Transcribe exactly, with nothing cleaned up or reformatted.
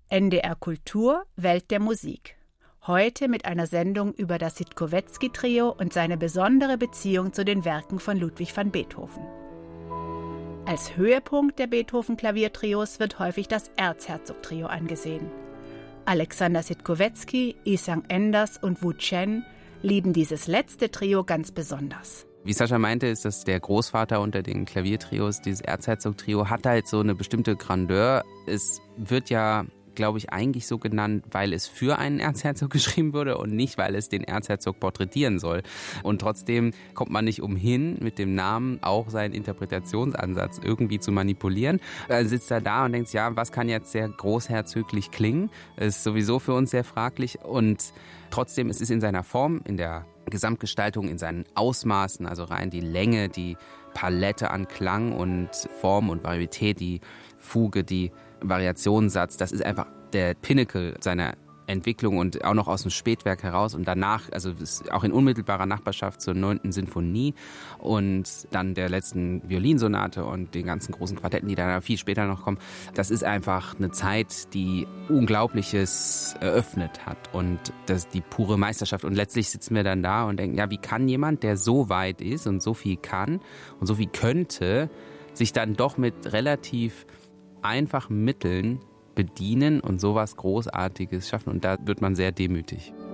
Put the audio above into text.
N D R Kultur Welt der Musik. Heute mit einer Sendung über das Sitkowetzky-Trio und seine besondere Beziehung zu den Werken von Ludwig van Beethoven. Als Höhepunkt der Beethoven-Klaviertrios wird häufig das Erzherzog-Trio angesehen. Alexander Sitkowetzky, Isang Enders und Wu Chen lieben dieses letzte Trio ganz besonders. Wie Sascha meinte, ist das der Großvater unter den Klaviertrios. Dieses Erzherzog-Trio hat halt so eine bestimmte Grandeur. Es wird ja, glaube ich, eigentlich so genannt, weil es für einen Erzherzog geschrieben wurde und nicht, weil es den Erzherzog porträtieren soll. Und trotzdem kommt man nicht umhin, mit dem Namen auch seinen Interpretationsansatz irgendwie zu manipulieren. Er sitzt da da und denkt, ja, was kann jetzt sehr großherzöglich klingen? Ist sowieso für uns sehr fraglich. Und trotzdem, es ist in seiner Form, in der Gesamtgestaltung, in seinen Ausmaßen, also rein die Länge, die Palette an Klang und Form und Varietät, die Fuge, die Variationssatz, das ist einfach der Pinnacle seiner Entwicklung und auch noch aus dem Spätwerk heraus und danach, also ist auch in unmittelbarer Nachbarschaft zur neunten Sinfonie und dann der letzten Violinsonate und den ganzen großen Quartetten, die dann viel später noch kommen. Das ist einfach eine Zeit, die Unglaubliches eröffnet hat und das ist die pure Meisterschaft. Und letztlich sitzen wir dann da und denken, ja, wie kann jemand, der so weit ist und so viel kann und so viel könnte, sich dann doch mit relativ einfachen Mitteln bedienen und sowas Großartiges schaffen. Und da wird man sehr demütig.